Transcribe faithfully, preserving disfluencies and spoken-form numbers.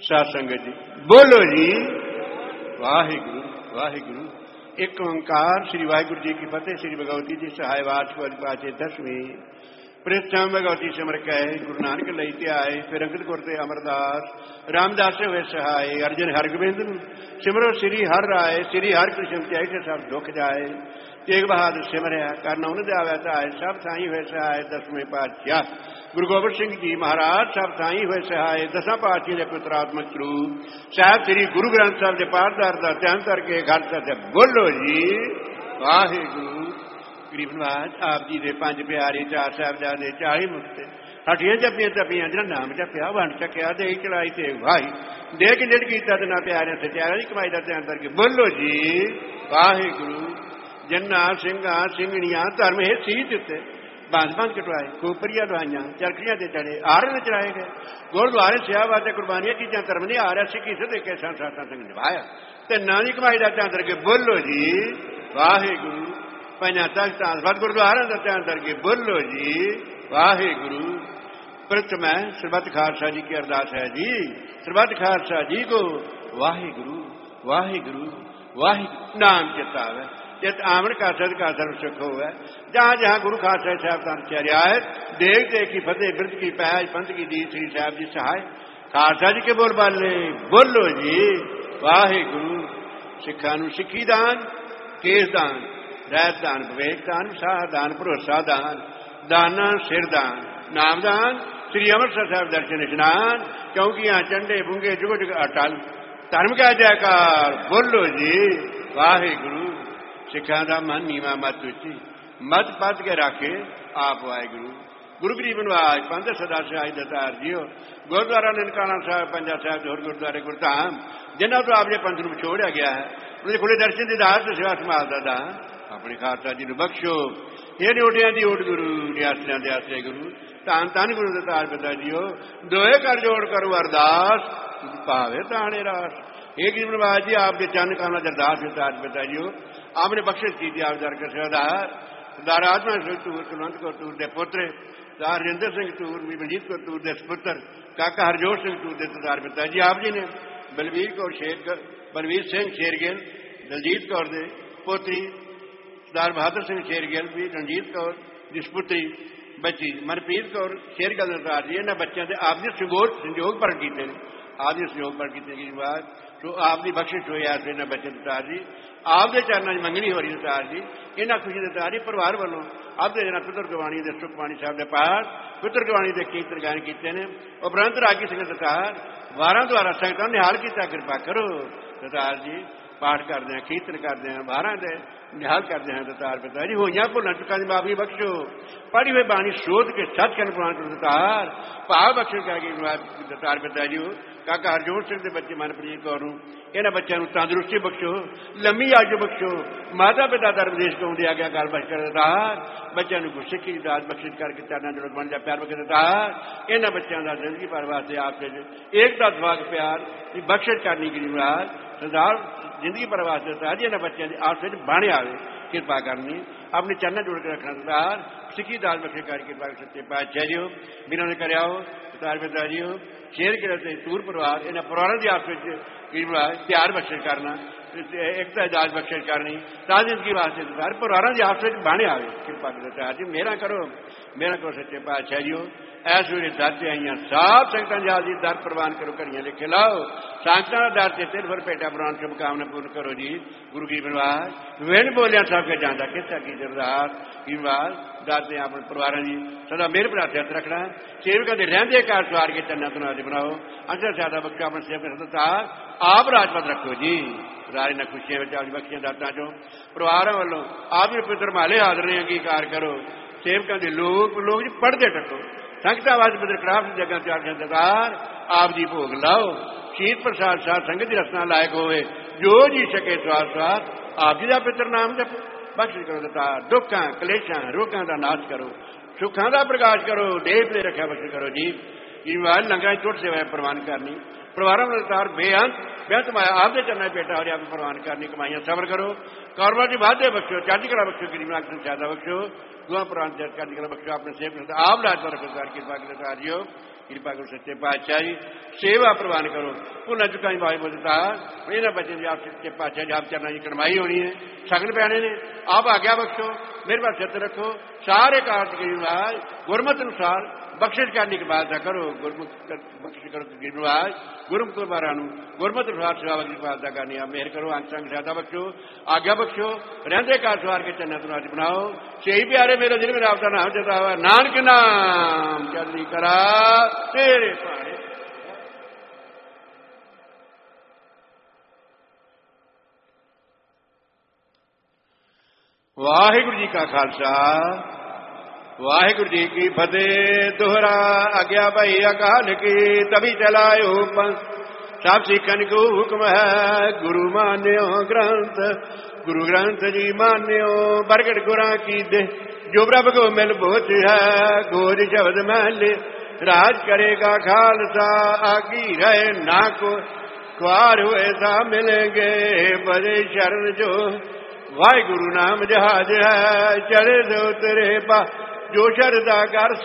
साध संगत जी बोलो जी वाहिगुरु वाहिगुरु। एक ओंकार श्री वाहिगुरु जी की फतेह। श्री भगवती जी सहाय वाच पाचे दसवीं प्रथम भगवती सिमर कह गुरु नानक लई ध्याए। फिर अंगद गुर ते अमरदास रामदास हुए सहाय। अर्जन हरगोबिंद सिमरो श्री हर राय। श्री हर कृष्ण त्याय के सब दुख जाए। तेग बहादुर सिमरिया करना उन दावै धाय। सब थाई हुए सहाय दसवें पातशाह गुरु गोबिंद सिंह जी महाराज। सब थाई हुए सहाय दसा पातशाह के पुत्रात्मक स्वरूप साहब श्री गुरु ग्रंथ साहब के पाठदार का ध्यान करके घर से बोलो जी वाहिगुरु। गरीब नवाज आप जी के पंज प्यारे चार साहबजादे चाली मुक्ते हटियां जपियां तपियां जिन्हें नाम जपिया वंड चकिया दे चढ़ाई ते वाही दे के निड किया ना प्यारे सत्यारा की कमाई का ध्यान करके बोलो जी वाहिगुरु। जन्ना सिंघा सिंघणियां धर्म है सीत उत्ते बंद बंद कटवाए खोपरिया दवाइया चरखियां से चढ़े आरन चढ़ाए गए। गुरुद्वारे सियाह वास्ते कुर्बानियां की धर्म ने आ रहा सिक्की से देखे संसार संग निभाया ते नानी कमाई का ध्यान करके बोलो जी वाहिगुरु। पंजा तख्त सत गुरुद्वारा का ध्यान करके बोलो जी वाहिगुरु। प्रथम है सरबत खालसा जी की अरदास है जी। सरबत खालसा जी को वाहिगुरु वाहिगुरु वाहिगुरु नाम चितावे चित आमन का सद का सर्व सुख हो है। जहां जहां गुरु खालसा साहब का रियायत देख देख की फतेह वृद्ध की पैज पंथ की दी श्री साहब जी सहाय। खालसा जी के बोल बाले बोलो जी वाहिगुरु। सिखा नूं सिक्खी दान केस दान रहत दान विवेक दान साह दान भरोसा दान दाना सिर दान नाम दान श्री अमृतसर साहब दर्शन इशनान। क्योंकि यहाँ चंडे बुंगे जुग जुग अटल धर्म का जयकार बोलो जी वाहिगुरु। सिखा का मन नीवा मत उची मत पद के राखे आप वाहिगुरु। गुरु गरीब नवाज पंथ सदा सहाय दतार जियो। गुरुद्वारा ननकाना साहब पंजा साहब होर गुरुद्वारे गुरधाम जिन्हों तो आपने पंथ में छोड़ा गया है उन्हें खुले दर्शन की दास सेवा संभालता दान अपने खालसा जी ने बख्शो। ये ड्योटियां की ओट गुरु नियासियां दे आसे गुरु धन धन गुरु दतार पिता जियो। दोए कर जोड़ करो अरदास भावे ताने रास। ये गरीब नवाज जी आपके चंद कामना अरदास दतार पिता जियो। आपने बख्शिश की थी आप दरकर सरदार सरदार आत्मा सिंह तूर कुलवंत कौर तूर के पुत्र सरदार हरिंदर सिंह तूर बलजीत कौर तूर के सपुत्र काका हरजोत सिंह तूर के सरदार पिता जी आप जी ने बलवीर कौर शेर बलवीर सिंह शेरगिल दलजीत कौर के पोत्री सरदार बहादुर सिंह शेरगिल भी रणजीत कौर की सपुत्री बच्ची मनप्रीत कौर शेरगिल सरदार जी इन्होंने बच्चों से आपने संजोग संजोग प्रगट किए आपने संजोग प्रगट किए बात तो आपकी बख्शिश हुई ऐसे इन्होंने बच्चे सरदार जी आपके चरणों में मंगनी हो रही सरदार जी। इन्होंने खुशी सरदार जी परिवार वालों आपके जना पुत्र गवाणी के सुखबाणी साहब के पाठ पुत्र गवाणी के कीर्तन गायन किए हैं। उपरंत रागी सिंह सरकार वारां द्वारा संगतां निहाल किया कृपा करो सरदार जी। पाठ करते हैं कीर्तन करते हैं वारां दे निहाल करते हैं सरदार पिता जी। होइयां भुलां चुकां दी माफी बख्शो पढ़ी हुई बाणी सोच के सचखंड प्रवान करो सरदार भाव बख्श करके सरदार पिता जी। काका हरजोत सिंह के बच्चे मनप्रीत कौर इन्होंने बच्चों को तंदुरुस्ती बख्शो लंबी आयु बख्शो माता पिता धर्म देश को उन्हें आज्ञा काल बख्श कर सरदार। बच्चों को गुस्से की दास बख्शिश करके चरणा जोड़ बन जा प्यार बख्श सरदार। इन्होंने बच्चों का जिंदगी भर वास्ते आपसे एकता स्वाग प्यार बख्शिश करनी की मुराद सरदार जिंदगी भर वास्ते सरदार जी इन्होंने बच्चों की आपसे बने आवे कृपा करनी अपने चरणा जोड़ के रखना सरदार। सिक्खी दास बख्शिश करके कृपा सच्चे पातशाह जी हो बिना ने कराओ सरदार पिता जी हो शेर के तूर परिवार इन्होंने परिवारों की आपस प्यार बख्शिश करना एकता दास बख्शिश करनी सारी जिंदगी वास्ते सरदार परिवारों की आपस बने आवे कृपा सरदार जी। मेरा करो मेरा करो सच्चे पातशाह जी हो। ऐस वे दर से आई सब संगतां जल्दी दर प्रवान करो घड़ियां लिखे लाओ संगतां का दर से तिल भर पेटा प्रवान शुभकामना पूर्ण करो जी। गुरु की बनवास विन बोलिया सब के जाता किस्सा की सरदार की बनवास दर से अपने परिवार की सदा मेरे भरा हथ रखना सेवकों के रहंदे कार सवार के चन्ना तुनादे बनाओ अंतर ज्यादा बख्शा अपने सेवक सरदार आप राजपत रखो जी। सारे न खुशियां आपकी बख्शियां दातां चो परिवारों वालों आप भी पुत्र माले हाजर ने अंगीकार करो सेवकों के लोग लोग जी पढ़ते टको संगता वाज बदर क्राफ्ट जगह चार सरदार आप जी भोग लाओ शीत प्रसाद साध संगत की रसना लायक होवे जो जी सके स्वाद स्वाद आप जी का पितर नाम जप बख्श करो सरदार। दुखा कलेशा रोगों का नाश करो सुखों का प्रकाश करो देव ने रखा बख्श करो जी। ईमान लंगर टुट सेवा प्रवान करनी परिवारों में सरदार बेअंत बेअंत माया आपके चरणों बेटा और आप प्रवान करनी कमाइयां सबर करो कारोबार की बातें बख्शो चढ़ती कला बख्शो गरीब ज्यादा बख्शो दुआ प्रवान चढ़ती कला बख्शो अपने सेवक आप लाज पर कृपा सरदार जी हो। ਕਿਰਪਾ ਕਰੋ ਸੱਚੇ ਪਾਤਸ਼ਾਹ ਜੀ, ਸੇਵਾ ਪ੍ਰਵਾਨ ਕਰੋ। ਭੁੱਲਾਂ ਚੁੱਕਾਂ ਦੀ ਬਾਈ ਬੋਲਤਾ ਇਹਨਾਂ ਬੱਚੇ ਦੀ ਆਪ ਸੱਚੇ ਪਾਤਸ਼ਾਹ ਜੀ ਆਪ ਚਰਨਾਂ ਦੀ ਕੜਮਾਈ ਹੋਣੀ ਹੈ, ਸ਼ਗਨ ਪੈਣੇ ਨੇ, ਆਪ ਆਗਿਆ ਬਖਸ਼ੋ, ਮੇਰੇ ਪਾਸ ਚਿੱਤ ਰੱਖੋ। ਸਾਰੇ ਕਾਰਜ ਕਰੀ ਮਹਾਰਾਜ ਗੁਰਮਤਿ ਅਨੁਸਾਰ ਬਖਸ਼ਿਸ਼ ਕਰਨੀ ਦੀ ਬਾਤ ਕਰੋ। ਗੁਰਮੁਖ ਬਖਸ਼ਿਸ਼ ਕਰੋ ਕਿ ਮਹਾਰਾਜ ਗੁਰਮੁਖ ਗੁਰਬਾਰਾਂ ਨੂੰ ਗੁਰਮਤਿ ਅਨੁਸਾਰ ਸੇਵਾ ਦੀ ਬਾਤ ਕਰਨੀ ਆ। ਮਿਹਰ ਕਰੋ, ਅੰਗ ਸੰਗ ਸਾਦਾ ਬਖਸ਼ੋ, ਆਗਿਆ ਬਖਸ਼ੋ, ਰਹਿੰਦੇ ਕਾਰ ਸਵਾਰ ਕੇ ਚੰਨਾ ਤੋਂ ਅੱਜ ਬਣਾਓ। ਛੇ ਪਿਆਰੇ ਮੇਰੇ ਜਿਹਨੇ ਮੇਰਾ ਆਪਦਾ ਨਾਮ ਜਤਾਵਾ, ਨਾਨਕ ਨਾਮ ਚੜ੍ਹਦੀ ਕਲਾ ਤੇਰੇ ਭਾਣੇ। ਵਾਹਿਗੁਰੂ ਜੀ ਕਾ ਖਾਲਸਾ, ਵਾਹਿਗੁਰੂ ਜੀ ਕੀ ਫਤਿਹ। ਦੋਹਰਾ ਆਗਿਆ ਭਾਈ ਅਕਾਲ ਕੀ, ਤਭੀ ਚਲਾਇਓ ਪੰਥ, ਸਭ ਸਿੱਖਨ ਕੋ ਹੁਕਮ ਹੈ। ਗੁਰੂ ਮਾਨਿਓ ਗ੍ਰੰਥ, ਗੁਰੂ ਗ੍ਰੰਥ ਜੀ ਮਾਨਿਓ। ਪ੍ਰਗਟ ਗੁਰਾਂ ਕੀ ਦੇ, ਜੋ ਪ੍ਰਭ ਕੋ ਮਿਲ ਬੋਚ ਹੈ। ਗੋਜ ਸ਼ਬਦ ਮਹਿਲੇ, ਰਾਜ ਕਰੇਗਾ ਖਾਲਸਾ। ਆਗੀ ਰਹੇ ਨਾ ਕੋ, ख्वार हुए सा मिलेंगे। बड़े शरण जो वाहिगुरु नाम जहाज है, चढ़े दो तेरे पा जो शरदा कर